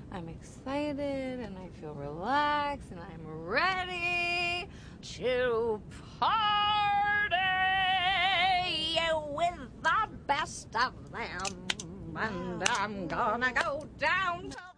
I'm excited and I feel relaxed and I'm ready to party with the best of them. And I'm gonna go down to